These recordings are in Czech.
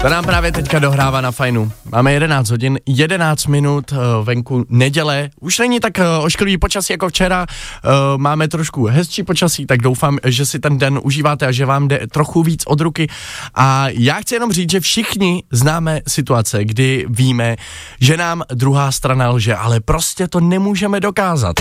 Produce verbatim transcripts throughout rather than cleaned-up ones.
To nám právě teďka dohrává na Fajnu. Máme jedenáct hodin, jedenáct minut, venku neděle. Už není tak ošklivý počasí jako včera, máme trošku hezčí počasí, tak doufám, že si ten den užíváte a že vám jde trochu víc od ruky. A já chci jenom říct, že všichni známe situace, kdy víme, že nám druhá strana lže, ale prostě to nemůžeme dokázat.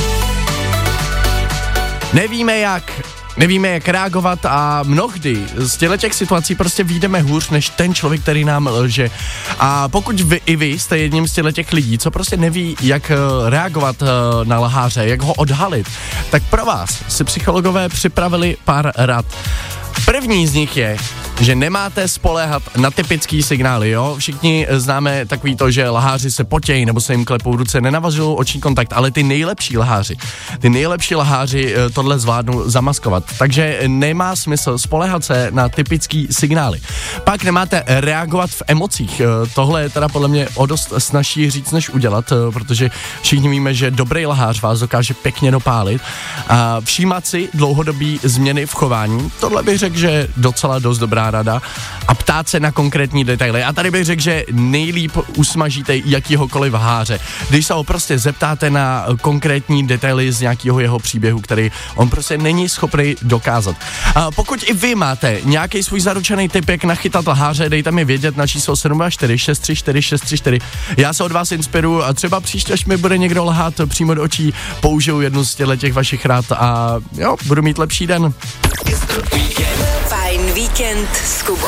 Nevíme jak, nevíme jak reagovat a mnohdy z těch situací prostě vyjdeme hůř než ten člověk, který nám lže. A pokud vy i vy jste jedním z těch lidí, co prostě neví, jak reagovat na lháře, jak ho odhalit, tak pro vás si psychologové připravili pár rad. První z nich je, že nemáte spoléhat na typický signály, jo? Všichni známe takový to, že lháři se potějí nebo se jim klepou ruce, nenavazují oční kontakt, ale ty nejlepší lháři, ty nejlepší lháři tohle zvládnou zamaskovat. Takže nemá smysl spoléhat se na typický signály. Pak nemáte reagovat v emocích. Tohle je teda podle mě o dost snazší říct, než udělat, protože všichni víme, že dobrý lhář vás dokáže pěkně dopálit. A všímat si dlouhodobý změny v chování, tohle bych řekl, že je docela dost dobrá rada, a ptát se na konkrétní detaily. A tady bych řekl, že nejlíp usmažíte jakýhokoliv lháře, když se ho prostě zeptáte na konkrétní detaily z nějakého jeho příběhu, který on prostě není schopný dokázat. A pokud i vy máte nějaký svůj zaručený tip, jak nachytat lháře, dejte mi vědět na číslo sedm dva čtyři šest tři čtyři šest tři čtyři. Já se od vás inspiruju a třeba příště, až mi bude někdo lhát přímo do očí, použiju jednu z těch vašich rád a jo, budu mít lepší den. Fajn víkend s Kubou.